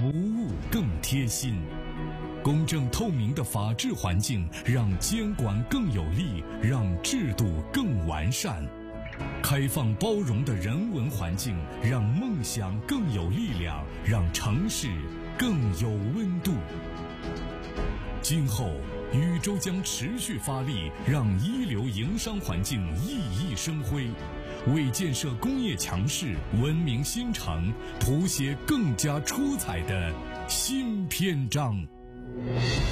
服务更贴心。公正透明的法治环境，让监管更有力，让制度更完善。开放包容的人文环境，让梦想更有力量，让城市更有温度。今后，禹州将持续发力，让一流营商环境熠熠生辉，为建设工业强市、文明新城谱写更加出彩的新篇章。